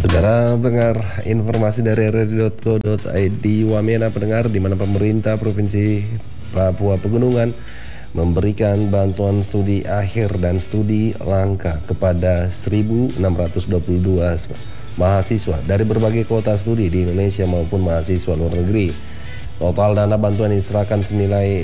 Saudara pendengar, informasi dari rri.co.id Wamena pendengar, di mana pemerintah Provinsi Papua Pegunungan memberikan bantuan studi akhir dan studi langka kepada 1.622 mahasiswa dari berbagai kota studi di Indonesia maupun mahasiswa luar negeri. Total dana bantuan diserahkan senilai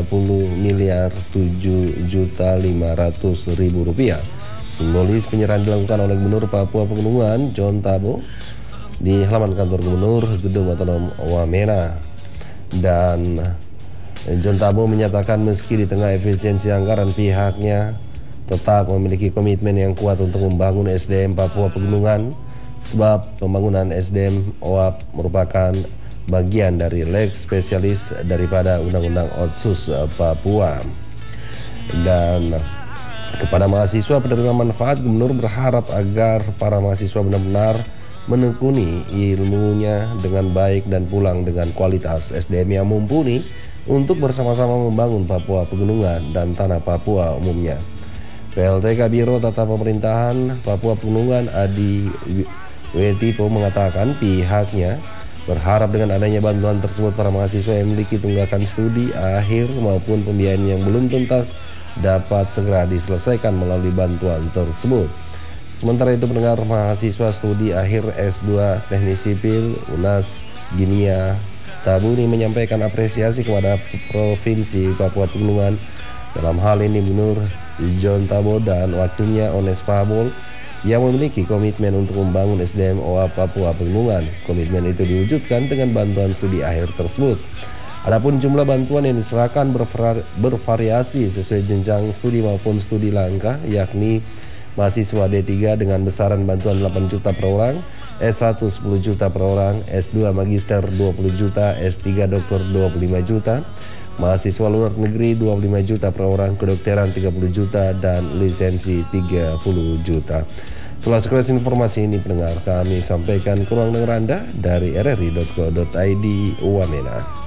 20.7.500.000 rupiah. Simbolis penyerahan dilakukan oleh Gubernur Papua Pegunungan John Tabo di halaman kantor Gubernur Gedung Otonom Wamena. Dan John Tabo menyatakan meski di tengah efisiensi anggaran, pihaknya tetap memiliki komitmen yang kuat untuk membangun SDM Papua Pegunungan, sebab pembangunan SDM OAP merupakan bagian dari leg spesialis daripada Undang-Undang Otsus Papua. Dan kepada mahasiswa penerima manfaat, Gubernur berharap agar para mahasiswa benar-benar menekuni ilmunya dengan baik dan pulang dengan kualitas SDM yang mumpuni untuk bersama-sama membangun Papua Pegunungan dan tanah Papua umumnya. PLT Kabiro Tata Pemerintahan Papua Pegunungan Adi Wetipo mengatakan pihaknya berharap dengan adanya bantuan tersebut para mahasiswa yang memiliki tunggakan studi akhir maupun pembiayaan yang belum tuntas dapat segera diselesaikan melalui bantuan tersebut. Sementara itu, pendengar, mahasiswa studi akhir S2 Teknik Sipil UNAS Ginia Tabuni menyampaikan apresiasi kepada Provinsi Papua Pegunungan. Dalam hal ini Gubernur John Tabo dan wakilnya Ones Pabol yang memiliki komitmen untuk membangun SDM OA Papua Pegunungan. Komitmen itu diwujudkan dengan bantuan studi akhir tersebut. Adapun jumlah bantuan yang diserahkan bervariasi sesuai jenjang studi maupun studi langka, yakni mahasiswa D3 dengan besaran bantuan 8 juta per orang, S1 10 juta per orang, S2 Magister 20 juta, S3 Doktor 25 juta, mahasiswa luar negeri 25 juta per orang, kedokteran 30 juta, dan lisensi 30 juta. Setelah sekilas informasi ini pendengar, kami sampaikan ke ruang dengar Anda dari rri.co.id Wamena.